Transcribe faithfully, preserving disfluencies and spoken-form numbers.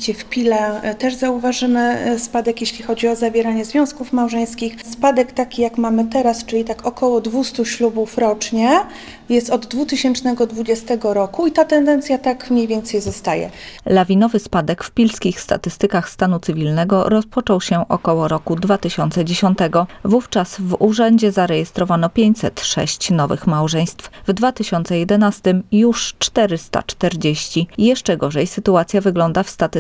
oczywiście w Pile też zauważymy spadek, jeśli chodzi o zawieranie związków małżeńskich. Spadek taki jak mamy teraz, czyli tak około dwieście ślubów rocznie, jest od dwa tysiące dwudziestego roku i ta tendencja tak mniej więcej zostaje. Lawinowy spadek w pilskich statystykach stanu cywilnego rozpoczął się około roku dwa tysiące dziesiątego. Wówczas w urzędzie zarejestrowano pięćset sześć nowych małżeństw. W dwa tysiące jedenastym już czterysta czterdzieści. Jeszcze gorzej sytuacja wygląda w statystykach